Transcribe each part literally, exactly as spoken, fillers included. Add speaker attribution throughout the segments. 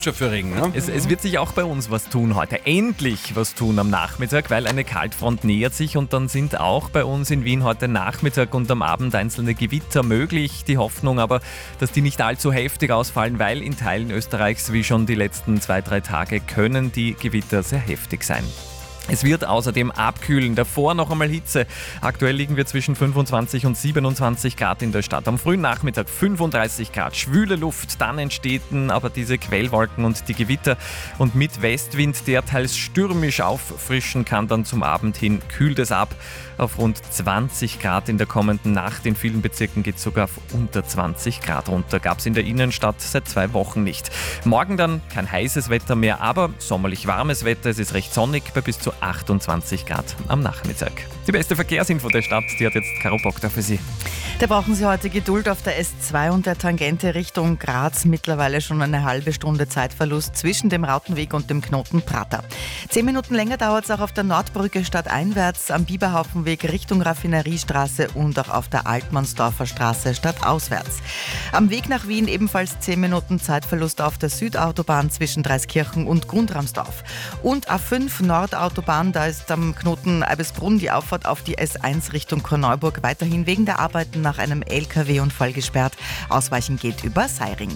Speaker 1: Schon für Regen, ne?
Speaker 2: Es, es wird sich auch bei uns was tun heute. Endlich was tun am Nachmittag, weil eine Kaltfront nähert sich und dann sind auch bei uns in Wien heute Nachmittag und am Abend einzelne Gewitter möglich. Die Hoffnung aber, dass die nicht allzu heftig ausfallen, weil in Teilen Österreichs, wie schon die letzten zwei, drei Tage, können die Gewitter sehr heftig sein. Es wird außerdem abkühlen, davor noch einmal Hitze. Aktuell liegen wir zwischen fünfundzwanzig und siebenundzwanzig Grad in der Stadt. Am frühen Nachmittag fünfunddreißig Grad, schwüle Luft, dann entstehen aber diese Quellwolken und die Gewitter. Und mit Westwind, der teils stürmisch auffrischen kann, dann zum Abend hin kühlt es ab auf rund zwanzig Grad in der kommenden Nacht. In vielen Bezirken geht es sogar auf unter zwanzig Grad runter. Gab es in der Innenstadt seit zwei Wochen nicht. Morgen dann kein heißes Wetter mehr, aber sommerlich warmes Wetter. Es ist recht sonnig bei bis zu achtundzwanzig Grad am Nachmittag. Die beste Verkehrsinfo der Stadt, die hat jetzt Caro Bock da für Sie.
Speaker 3: Da brauchen Sie heute Geduld auf der S zwei und der Tangente Richtung Graz. Mittlerweile schon eine halbe Stunde Zeitverlust zwischen dem Rautenweg und dem Knoten Prater. Zehn Minuten länger dauert es auch auf der Nordbrücke stadteinwärts, am Biberhaufenweg Richtung Raffineriestraße und auch auf der Altmannsdorfer Straße stadtauswärts. Am Weg nach Wien ebenfalls zehn Minuten Zeitverlust auf der Südautobahn zwischen Dreiskirchen und Gundramsdorf. Und A fünf Nordautobahn, da ist am Knoten Eibisbrunn die Auffahrt auf die S eins Richtung Korneuburg weiterhin wegen der Arbeiten nach einem L K W-Unfall gesperrt. Ausweichen geht über Seiring.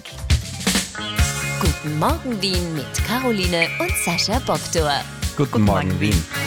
Speaker 4: Guten Morgen Wien mit Caroline und Sascha Bogdor.
Speaker 1: Guten, Guten Morgen, Morgen Wien.